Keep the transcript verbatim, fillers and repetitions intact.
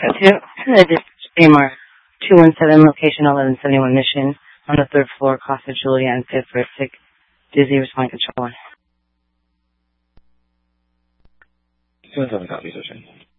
two, this A M R two one seven, location eleven seventy-one Mission, on the third floor, Casa Julia and fifth for sick, dizzy, respond control. two one seven, copy, Station.